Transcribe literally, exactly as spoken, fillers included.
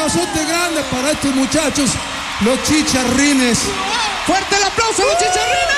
aplausote grande para estos muchachos, los chicharrines. ¡Fuerte el aplauso a los chicharrines!